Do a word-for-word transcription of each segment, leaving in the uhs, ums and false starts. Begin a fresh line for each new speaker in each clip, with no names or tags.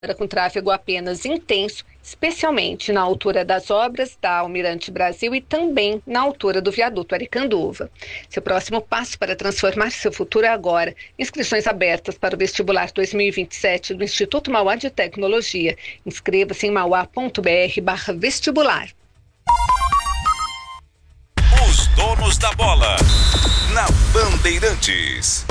Com tráfego apenas intenso, especialmente na altura das obras da Almirante Brasil e também na altura do viaduto Aricanduva. Seu próximo passo para transformar seu futuro é agora. Inscrições abertas para o vestibular dois mil e vinte e sete do Instituto Mauá de Tecnologia. Inscreva-se em mauá.br barra vestibular.
Os donos da bola, na Bandeirantes.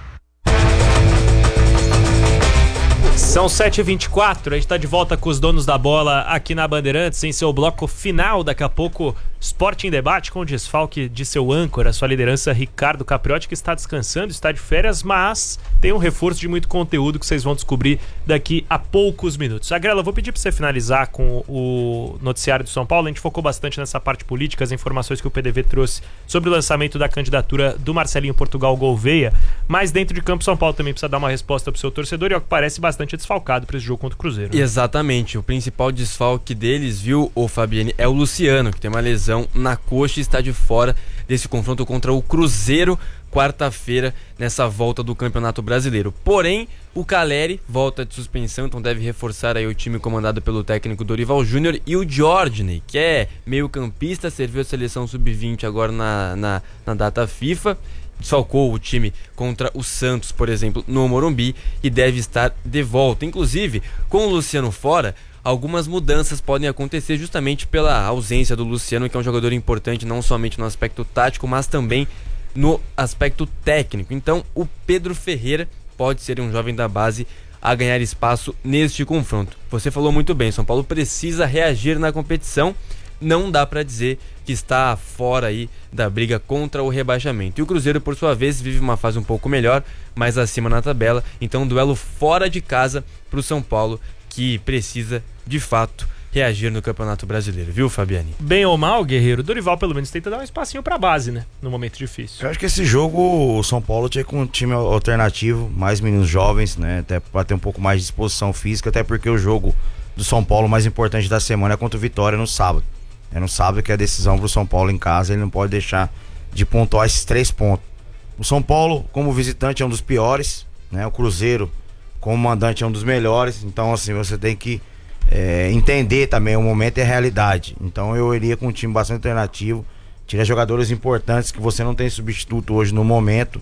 São sete e vinte e quatro, a gente está de volta com os donos da bola aqui na Bandeirantes, em seu bloco final. Daqui a pouco, Sport em Debate com o desfalque de seu âncora, sua liderança Ricardo Capriotti, que está descansando, está de férias, mas tem um reforço de muito conteúdo que vocês vão descobrir daqui a poucos minutos. Agrela, eu vou pedir para você finalizar com o noticiário do São Paulo. A gente focou bastante nessa parte política, as informações que o P D V trouxe sobre o lançamento da candidatura do Marcelinho Portugal Gouveia, mas dentro de campo São Paulo também precisa dar uma resposta para o seu torcedor e, ao que parece, bastante desfalcado para esse jogo contra o Cruzeiro, né?
Exatamente, o principal desfalque deles, viu, o Fabiane, é o Luciano, que tem uma lesão na coxa e está de fora desse confronto contra o Cruzeiro quarta-feira, nessa volta do Campeonato Brasileiro. Porém, o Caleri volta de suspensão, então deve reforçar aí o time comandado pelo técnico Dorival Júnior, e o Jorginho, que é meio campista, serviu a seleção sub vinte agora na, na, na data FIFA, desfalcou o time contra o Santos, por exemplo, no Morumbi, e deve estar de volta. Inclusive, com o Luciano fora, algumas mudanças podem acontecer justamente pela ausência do Luciano, que é um jogador importante não somente no aspecto tático, mas também no aspecto técnico. Então, o Pedro Ferreira pode ser um jovem da base a ganhar espaço neste confronto. Você falou muito bem, São Paulo precisa reagir na competição. Não dá para dizer que está fora aí da briga contra o rebaixamento. E o Cruzeiro, por sua vez, vive uma fase um pouco melhor, mais acima na tabela. Então, um duelo fora de casa para o São Paulo, que precisa, de fato, reagir no Campeonato Brasileiro, viu, Fabiane?
Bem ou mal, Guerreiro, o Dorival pelo menos tenta dar um espacinho pra base, né? No momento difícil.
Eu acho que esse jogo, o São Paulo tinha com um time alternativo, mais meninos jovens, né? Até pra ter um pouco mais de disposição física, até porque o jogo do São Paulo mais importante da semana é contra o Vitória no sábado. É no sábado que é a decisão pro São Paulo em casa, ele não pode deixar de pontuar esses três pontos. O São Paulo, como visitante, é um dos piores, né? O Cruzeiro, como mandante, é um dos melhores. Então, assim, você tem que É, entender também o momento e a realidade. Então eu iria com um time bastante alternativo, tirar jogadores importantes que você não tem substituto hoje no momento,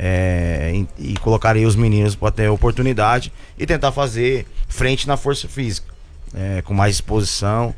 é, e, e colocaria os meninos para ter oportunidade e tentar fazer frente na força física, é, com mais disposição,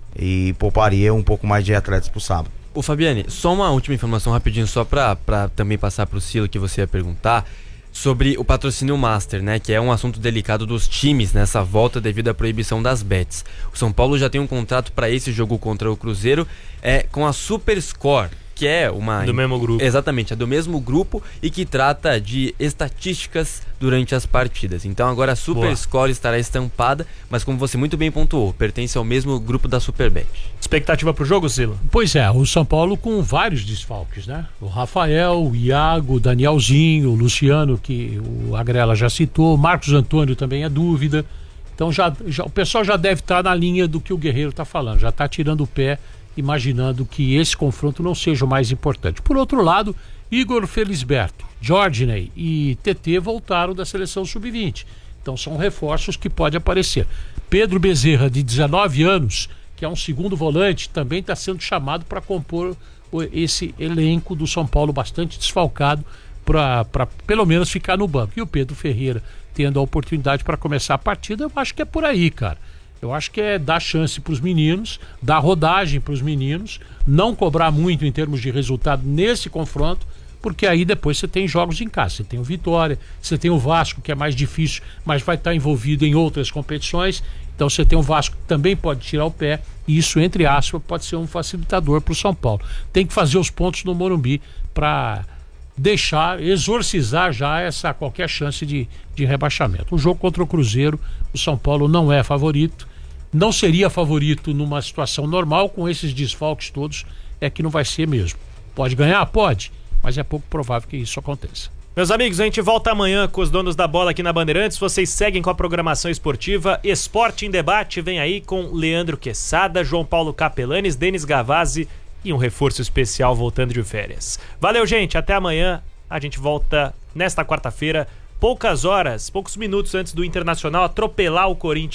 e pouparia um pouco mais de atletas pro sábado.
Ô Fabiane, só uma última informação rapidinho, só para também passar pro Silo, que você ia perguntar sobre o patrocínio Master, né, que é um assunto delicado dos times nessa volta devido à proibição das bets. O São Paulo já tem um contrato para esse jogo contra o Cruzeiro, é com a SuperScore, que é uma...
Do mesmo grupo.
Exatamente, é do mesmo grupo e que trata de estatísticas durante as partidas. Então agora a SuperScore estará estampada, mas como você muito bem pontuou, pertence ao mesmo grupo da SuperBet.
Expectativa pro jogo, Silo?
Pois é, o São Paulo com vários desfalques, né? O Rafael, o Iago, o Danielzinho, o Luciano, que o Agrela já citou, o Marcos Antônio também é dúvida. Então já, já, o pessoal já deve estar na linha do que o Guerreiro está falando, já está tirando o pé, imaginando que esse confronto não seja o mais importante. Por outro lado, Igor Felisberto, Jorginho e T T voltaram da seleção sub vinte. Então são reforços que podem aparecer. Pedro Bezerra, de dezenove anos, que é um segundo volante, também está sendo chamado para compor esse elenco do São Paulo bastante desfalcado, para pelo menos ficar no banco. E o Pedro Ferreira tendo a oportunidade para começar a partida, eu acho que é por aí, cara. Eu acho que é dar chance para os meninos, dar rodagem para os meninos, não cobrar muito em termos de resultado nesse confronto, porque aí depois você tem jogos em casa. Você tem o Vitória, você tem o Vasco, que é mais difícil, mas vai estar envolvido em outras competições. Então você tem o Vasco que também pode tirar o pé, e isso, entre aspas, pode ser um facilitador para o São Paulo. Tem que fazer os pontos no Morumbi para deixar, exorcizar já essa qualquer chance de, de rebaixamento. O jogo contra o Cruzeiro, o São Paulo não é favorito, não seria favorito numa situação normal, com esses desfalques todos, é que não vai ser mesmo. Pode ganhar? Pode, mas é pouco provável que isso aconteça.
Meus amigos, a gente volta amanhã com os donos da bola aqui na Bandeirantes. Vocês seguem com a programação esportiva. Esporte em Debate vem aí com Leandro Quesada, João Paulo Capelanes, Denis Gavazzi e um reforço especial voltando de férias. Valeu, gente. Até amanhã. A gente volta nesta quarta-feira poucas horas, poucos minutos antes do Internacional atropelar o Corinthians